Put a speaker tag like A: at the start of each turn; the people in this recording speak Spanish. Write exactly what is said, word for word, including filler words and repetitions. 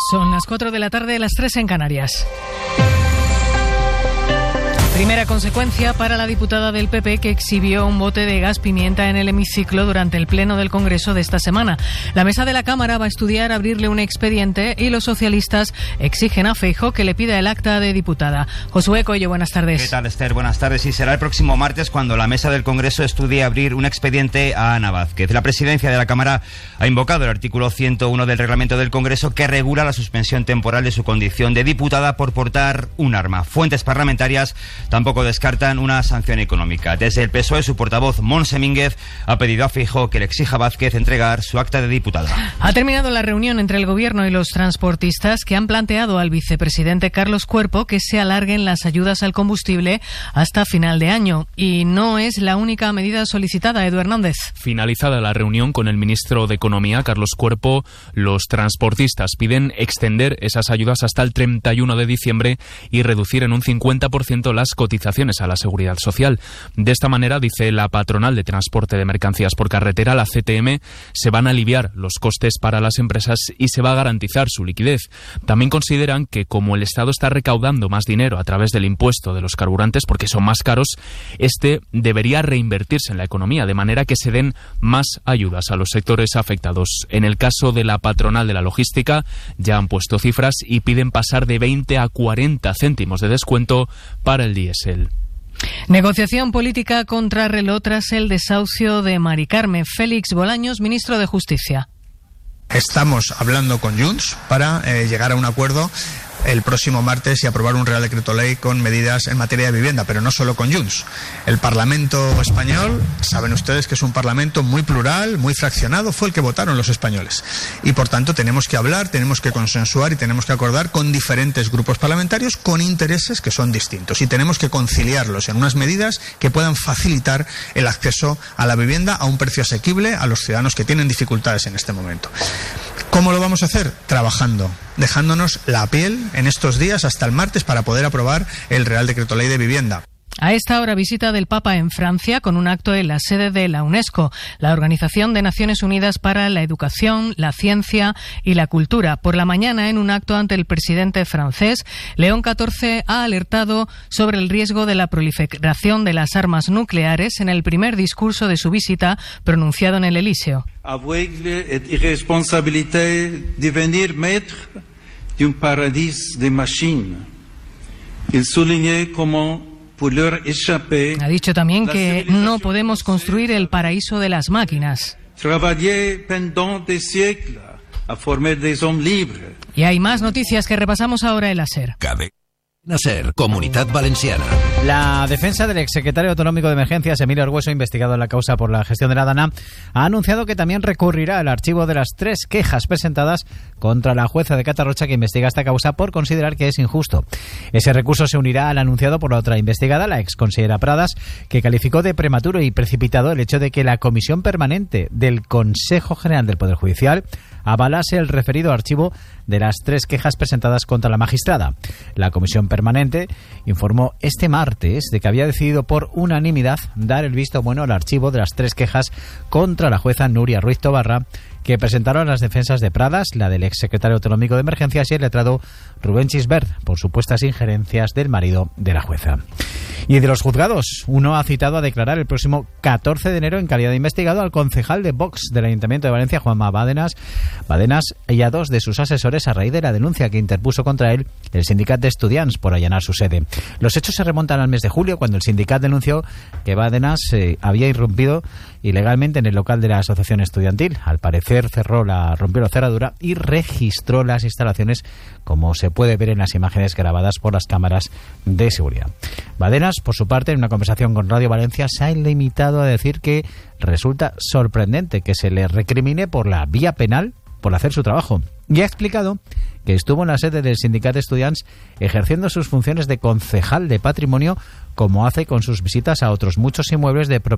A: Son las cuatro de la tarde, las tres en Canarias. Primera consecuencia para la diputada del P P que exhibió un bote de gas pimienta en el hemiciclo durante el pleno del Congreso de esta semana. La mesa de la Cámara va a estudiar abrirle un expediente y los socialistas exigen a Feijóo que le pida el acta de diputada. Josué Coello, buenas tardes.
B: ¿Qué tal, Esther? Buenas tardes. Y será el próximo martes cuando la mesa del Congreso estudie abrir un expediente a Ana Vázquez. La presidencia de la Cámara ha invocado el artículo ciento uno del reglamento del Congreso que regula la suspensión temporal de su condición de diputada por portar un arma. Fuentes parlamentarias tampoco descartan una sanción económica. Desde el P S O E, su portavoz, Montse Mínguez, ha pedido a Feijóo que le exija a Vázquez entregar su acta de diputada.
A: Ha terminado la reunión entre el Gobierno y los transportistas que han planteado al vicepresidente Carlos Cuerpo que se alarguen las ayudas al combustible hasta final de año. Y no es la única medida solicitada, Edu Hernández.
C: Finalizada la reunión con el ministro de Economía, Carlos Cuerpo, los transportistas piden extender esas ayudas hasta el treinta y uno de diciembre y reducir en un cincuenta por ciento las cotizaciones a la Seguridad Social. De esta manera, dice la patronal de transporte de mercancías por carretera, la C T M, se van a aliviar los costes para las empresas y se va a garantizar su liquidez. También consideran que como el Estado está recaudando más dinero a través del impuesto de los carburantes porque son más caros, este debería reinvertirse en la economía, de manera que se den más ayudas a los sectores afectados. En el caso de la patronal de la logística, ya han puesto cifras y piden pasar de veinte a cuarenta céntimos de descuento para el diésel.
A: Negociación política contra reloj tras el desahucio de Mari Carme. Félix Bolaños, ministro de Justicia.
D: Estamos hablando con Junts para eh, llegar a un acuerdo el próximo martes y aprobar un Real Decreto Ley con medidas en materia de vivienda, pero no solo con Junts. El Parlamento español, saben ustedes que es un Parlamento muy plural, muy fraccionado, fue el que votaron los españoles. Y por tanto tenemos que hablar, tenemos que consensuar y tenemos que acordar con diferentes grupos parlamentarios con intereses que son distintos. Y tenemos que conciliarlos en unas medidas que puedan facilitar el acceso a la vivienda a un precio asequible a los ciudadanos que tienen dificultades en este momento. ¿Cómo lo vamos a hacer? Trabajando, dejándonos la piel en estos días hasta el martes para poder aprobar el Real Decreto Ley de Vivienda.
A: A esta hora, visita del Papa en Francia con un acto en la sede de la UNESCO, la Organización de Naciones Unidas para la Educación, la Ciencia y la Cultura. Por la mañana, en un acto ante el presidente francés, León catorce ha alertado sobre el riesgo de la proliferación de las armas nucleares en el primer discurso de su visita pronunciado en el Elíseo.
E: Aveugle et irresponsabilité devenir maître d'un paradis de machines. Il soulignait comment
A: ha dicho también que no podemos construir el paraíso de las máquinas. Y hay más noticias que repasamos ahora en la SER.
F: SER, Comunidad Valenciana.
G: La defensa del exsecretario autonómico de Emergencias, Emilio Argüeso, investigado en la causa por la gestión de la DANA, ha anunciado que también recurrirá al archivo de las tres quejas presentadas contra la jueza de Catarrocha que investiga esta causa por considerar que es injusto. Ese recurso se unirá al anunciado por la otra investigada, la exconsellera Pradas, que calificó de prematuro y precipitado el hecho de que la Comisión Permanente del Consejo General del Poder Judicial avalase el referido archivo de las tres quejas presentadas contra la magistrada. La Comisión Permanente informó este martes de que había decidido por unanimidad dar el visto bueno al archivo de las tres quejas contra la jueza Nuria Ruiz Tobarra, que presentaron las defensas de Pradas, la del exsecretario autonómico de Emergencias y el letrado Rubén Chisbert, por supuestas injerencias del marido de la jueza. Y de los juzgados, uno ha citado a declarar el próximo catorce de enero en calidad de investigado al concejal de Vox del Ayuntamiento de Valencia, Juanma Bádenas, Bádenas, y a dos de sus asesores a raíz de la denuncia que interpuso contra él el Sindicat de Estudiants por allanar su sede. Los hechos se remontan al mes de julio, cuando el sindicat denunció que Bádenas eh, había irrumpido ilegalmente en el local de la asociación estudiantil. Al parecer cerró la, rompió la cerradura y registró las instalaciones, como se puede ver en las imágenes grabadas por las cámaras de seguridad. Bádenas, por su parte, en una conversación con Radio Valencia, se ha limitado a decir que resulta sorprendente que se le recrimine por la vía penal por hacer su trabajo. Y ha explicado que estuvo en la sede del Sindicat de Estudiants ejerciendo sus funciones de concejal de patrimonio, como hace con sus visitas a otros muchos inmuebles de propiedad